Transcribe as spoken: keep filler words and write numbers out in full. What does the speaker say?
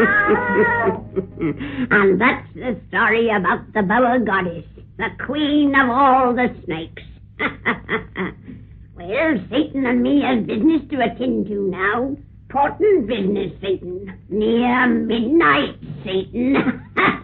And that's the story about the Bower Goddess, the queen of all the snakes. Well, Satan and me has business to attend to now. Important business, Satan. Near midnight, Satan.